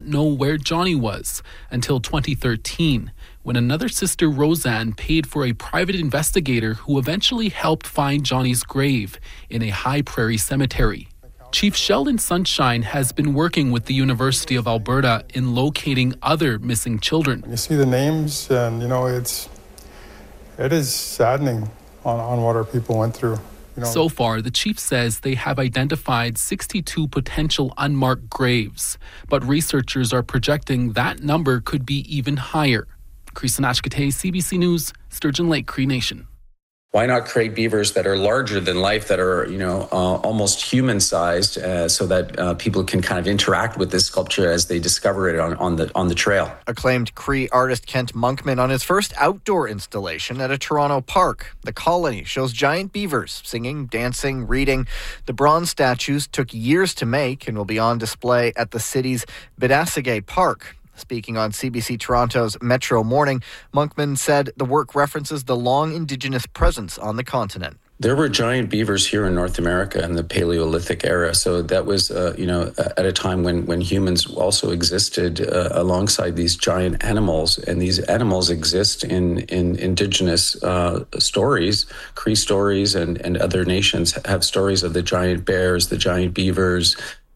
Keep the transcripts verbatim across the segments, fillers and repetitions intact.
know where Johnny was until twenty thirteen, when another sister, Roseanne, paid for a private investigator who eventually helped find Johnny's grave in a high prairie cemetery. Chief Sheldon Sunshine has been working with the University of Alberta in locating other missing children. You see the names, and you know it's it is saddening on, on what our people went through. You know. So far, the chief says they have identified sixty-two potential unmarked graves, but researchers are projecting that number could be even higher. Chris Anashkate, C B C News, Sturgeon Lake, Cree Nation. Why not create beavers that are larger than life, that are, you know, uh, almost human-sized, uh, so that uh, people can kind of interact with this sculpture as they discover it on, on the on the trail. Acclaimed Cree artist Kent Monkman on his first outdoor installation at a Toronto park. The Colony shows giant beavers singing, dancing, reading. The bronze statues took years to make and will be on display at the city's Bidasige Park. Speaking on C B C Toronto's Metro Morning, Monkman said the work references the long Indigenous presence on the continent. There were giant beavers here in North America in the Paleolithic era. So that was, uh, you know, at a time when, when humans also existed uh, alongside these giant animals. And these animals exist in, in Indigenous uh, stories. Cree stories and, and other nations have stories of the giant bears, the giant beavers.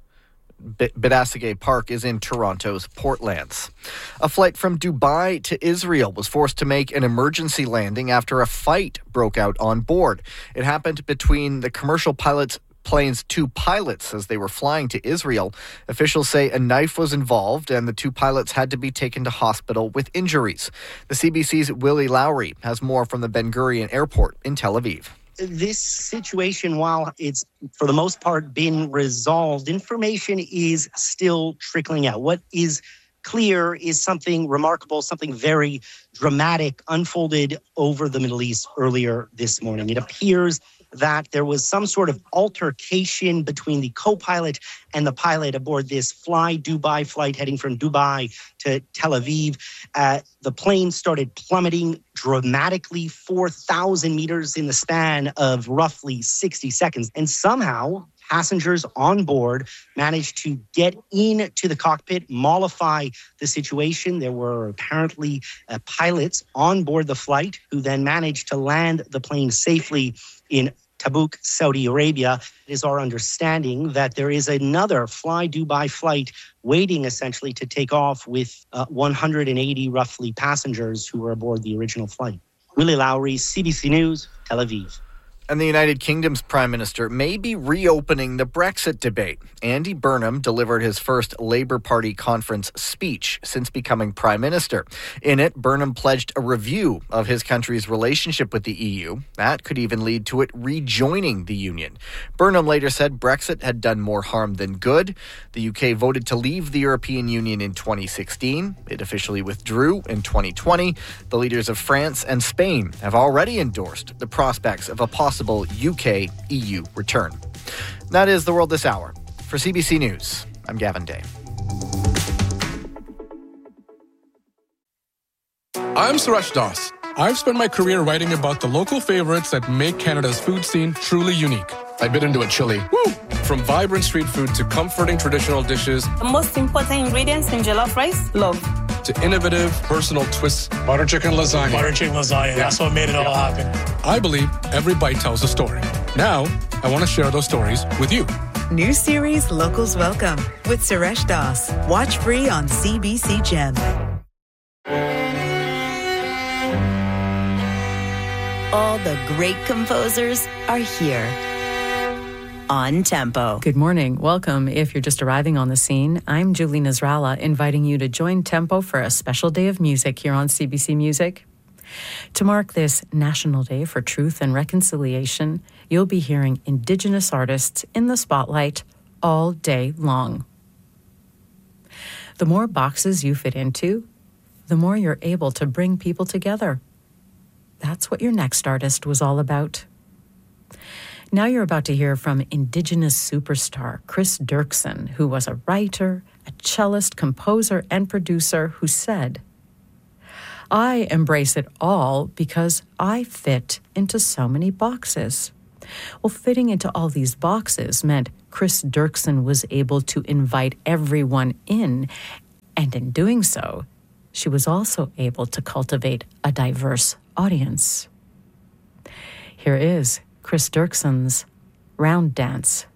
Bidasige Park is in Toronto's Portlands. A flight from Dubai to Israel was forced to make an emergency landing after a fight broke out on board. It happened between the commercial pilot's plane's two pilots as they were flying to Israel. Officials say a knife was involved and the two pilots had to be taken to hospital with injuries. The C B C's Willie Lowry has more from the Ben Gurion Airport in Tel Aviv. This situation, while it's for the most part been resolved, information is still trickling out. What is clear is something remarkable, something very dramatic unfolded over the Middle East earlier this morning. It appears that there was some sort of altercation between the co-pilot and the pilot aboard this Fly Dubai flight heading from Dubai to Tel Aviv. Uh, the plane started plummeting dramatically, four thousand meters in the span of roughly sixty seconds. And somehow passengers on board managed to get into the cockpit, mollify the situation. There were apparently uh, pilots on board the flight who then managed to land the plane safely in Tabuk, Saudi Arabia. It is our understanding that there is another Fly Dubai flight waiting essentially to take off with uh, one hundred eighty roughly passengers who were aboard the original flight. Willie Lowry, C B C News, Tel Aviv. And the United Kingdom's Prime Minister may be reopening the Brexit debate. Andy Burnham delivered his first Labour Party conference speech since becoming Prime Minister. In it, Burnham pledged a review of his country's relationship with the E U. That could even lead to it rejoining the Union. Burnham later said Brexit had done more harm than good. The U K voted to leave the European Union in twenty sixteen. It officially withdrew in twenty twenty. The leaders of France and Spain have already endorsed the prospects of a possible U K E U return. That is the world this hour. For C B C News, I'm Gavin Day. I'm Suresh Das. I've spent my career writing about the local favorites that make Canada's food scene truly unique. I bit into a chili. Woo! From vibrant street food to comforting traditional dishes. The most important ingredients in jollof rice, love. To innovative, personal twists. Butter chicken lasagna. Butter chicken lasagna. Yeah. That's what made it all happen. I believe every bite tells a story. Now, I want to share those stories with you. New series Locals Welcome with Suresh Das. Watch free on C B C Gem. All the great composers are here. On Tempo. Good morning. Welcome. If you're just arriving on the scene, I'm Julie Nasrallah, inviting you to join Tempo for a special day of music here on C B C Music. To mark this National Day for Truth and Reconciliation, you'll be hearing Indigenous artists in the spotlight all day long. The more boxes you fit into, the more you're able to bring people together. That's what your next artist was all about. Now you're about to hear from Indigenous superstar Chris Dirksen, who was a writer, a cellist, composer, and producer who said, "I embrace it all because I fit into so many boxes." Well, fitting into all these boxes meant Chris Dirksen was able to invite everyone in And in doing so, she was also able to cultivate a diverse audience. Here is Chris Dirkson's Round Dance.